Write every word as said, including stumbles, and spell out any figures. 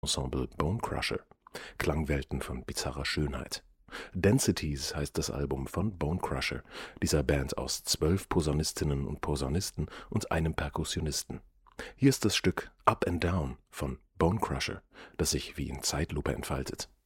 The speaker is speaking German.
Ensemble Bone Crusher. Klangwelten von bizarrer Schönheit. Densities heißt das Album von Bone Crusher, dieser Band aus zwölf Posaunistinnen und Posaunisten und einem Perkussionisten. Hier ist das Stück Up and Down von Bone Crusher, das sich wie in Zeitlupe entfaltet.